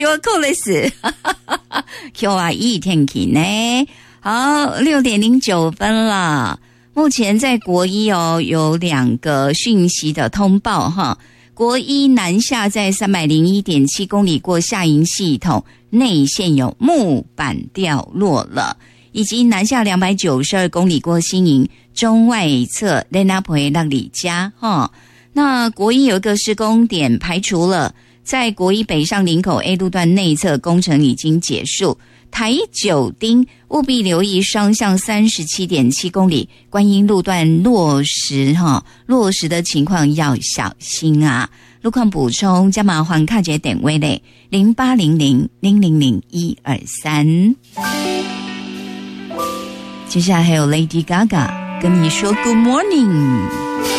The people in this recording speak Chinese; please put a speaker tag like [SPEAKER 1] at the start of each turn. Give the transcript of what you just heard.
[SPEAKER 1] 有够累死。今日はいい天气呢。好，6:09了。目前在国一有2个讯息的通报哈。国一南下在 301.7 公里过下营系统内线有木板掉落了，以及南下292公里过新营中外侧雷纳普那里家哈。那国一有一个施工点排除了，在国一北上林口 A 路段内侧工程已经结束。台九丁务必留意双向 37.7 公里观音路段落实的情况要小心啊。路况补充加码黄卡节点位嘞0800000123。接下来还有 Lady Gaga 跟你说 Good Morning。